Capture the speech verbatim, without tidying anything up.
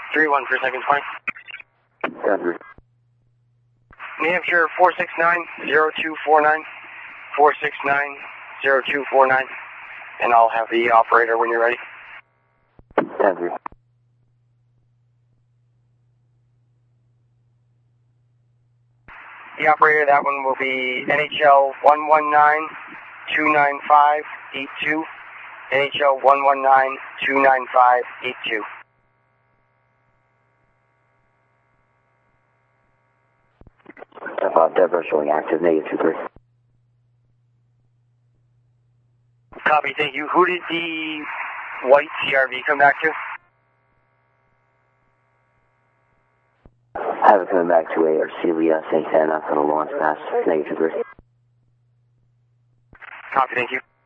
three one for second twenty. Denver. New Hampshire four six nine zero two four nine. four six nine zero two four nine. And I'll have the operator when you're ready. Denver. The operator, that one will be N H L one one nine two nine five eight two. N H L one one nine two nine five eight two. Uh, Denver showing active, negative two three. Copy, thank you. Who did the white C R V come back to? I have it coming back to a Arcelia Santana for the launch pass, negative two three. Copy, thank you.